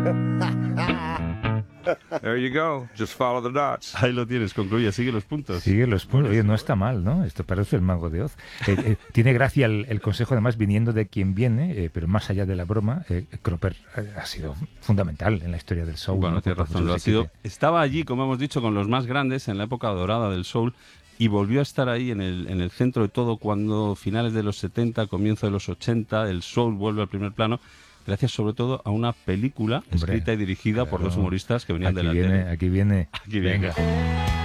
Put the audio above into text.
There you go. Just follow the dots. Ahí lo tienes, concluye, sigue los puntos. Sigue los puntos. Oye, no está mal, ¿no? Esto parece el Mago de Oz. Tiene gracia el consejo, además, viniendo de quien viene, pero más allá de la broma, Cropper ha sido fundamental en la historia del soul. Bueno, ¿no? tienes razón, lo ha sido. Estaba allí, como hemos dicho, con los más grandes en la época dorada del soul y volvió a estar ahí en el centro de todo cuando finales de los 70, comienzo de los 80, el soul vuelve al primer plano. Gracias sobre todo a una película escrita y dirigida por dos humoristas que venían de la tele. Aquí viene. Venga.